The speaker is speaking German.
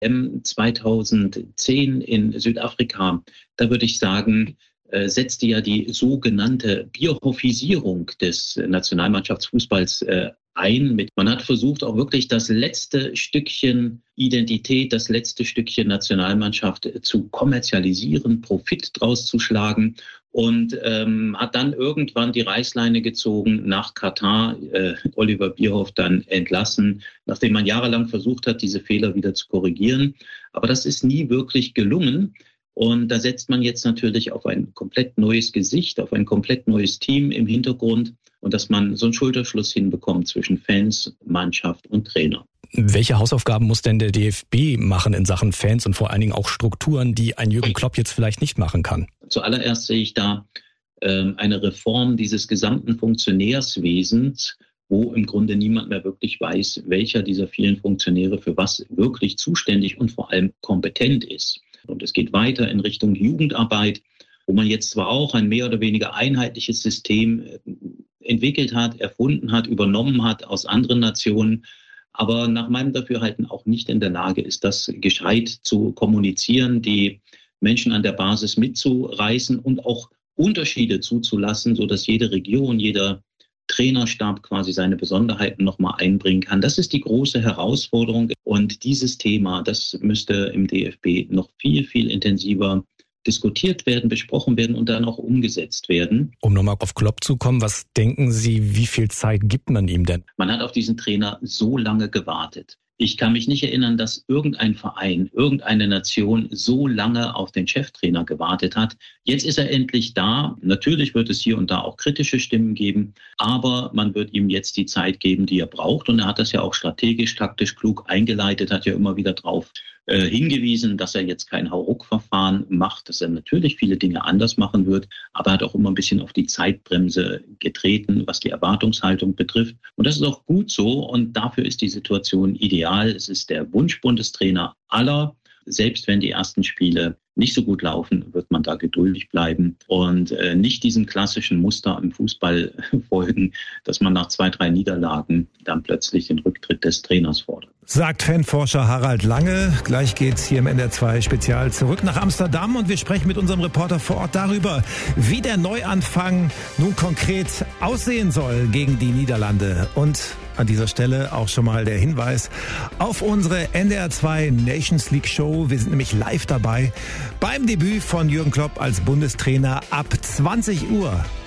2010 in Südafrika, da würde ich sagen, setzte ja die sogenannte Bierhoffisierung des Nationalmannschaftsfußballs ein. Man hat versucht, auch wirklich das letzte Stückchen Identität, das letzte Stückchen Nationalmannschaft zu kommerzialisieren, Profit draus zu schlagen und hat dann irgendwann die Reißleine gezogen nach Katar, Oliver Bierhoff dann entlassen, nachdem man jahrelang versucht hat, diese Fehler wieder zu korrigieren. Aber das ist nie wirklich gelungen. Und da setzt man jetzt natürlich auf ein komplett neues Gesicht, auf ein komplett neues Team im Hintergrund und dass man so einen Schulterschluss hinbekommt zwischen Fans, Mannschaft und Trainer. Welche Hausaufgaben muss denn der DFB machen in Sachen Fans und vor allen Dingen auch Strukturen, die ein Jürgen Klopp jetzt vielleicht nicht machen kann? Zuallererst sehe ich da eine Reform dieses gesamten Funktionärswesens, wo im Grunde niemand mehr wirklich weiß, welcher dieser vielen Funktionäre für was wirklich zuständig und vor allem kompetent ist. Und es geht weiter in Richtung Jugendarbeit, wo man jetzt zwar auch ein mehr oder weniger einheitliches System entwickelt hat, erfunden hat, übernommen hat aus anderen Nationen, aber nach meinem Dafürhalten auch nicht in der Lage ist, das gescheit zu kommunizieren, die Menschen an der Basis mitzureißen und auch Unterschiede zuzulassen, sodass jede Region, jeder Trainerstab quasi seine Besonderheiten nochmal einbringen kann. Das ist die große Herausforderung. Und dieses Thema, das müsste im DFB noch viel, viel intensiver diskutiert werden, besprochen werden und dann auch umgesetzt werden. Um nochmal auf Klopp zu kommen, was denken Sie, wie viel Zeit gibt man ihm denn? Man hat auf diesen Trainer so lange gewartet. Ich kann mich nicht erinnern, dass irgendein Verein, irgendeine Nation so lange auf den Cheftrainer gewartet hat. Jetzt ist er endlich da. Natürlich wird es hier und da auch kritische Stimmen geben, aber man wird ihm jetzt die Zeit geben, die er braucht. Und er hat das ja auch strategisch, taktisch klug eingeleitet, hat ja immer wieder drauf hingewiesen, dass er jetzt kein Hauruck-Verfahren macht, dass er natürlich viele Dinge anders machen wird, aber er hat auch immer ein bisschen auf die Zeitbremse getreten, was die Erwartungshaltung betrifft. Und das ist auch gut so und dafür ist die Situation ideal. Es ist der Wunschbundestrainer aller. Selbst wenn die ersten Spiele nicht so gut laufen, wird man da geduldig bleiben und nicht diesem klassischen Muster im Fußball folgen, dass man nach 2, 3 Niederlagen dann plötzlich den Rücktritt des Trainers fordert. Sagt Fanforscher Harald Lange. Gleich geht's hier im NDR2 Spezial zurück nach Amsterdam und wir sprechen mit unserem Reporter vor Ort darüber, wie der Neuanfang nun konkret aussehen soll gegen die Niederlande. Und an dieser Stelle auch schon mal der Hinweis auf unsere NDR2 Nations League Show. Wir sind nämlich live dabei beim Debüt von Jürgen Klopp als Bundestrainer ab 20 Uhr.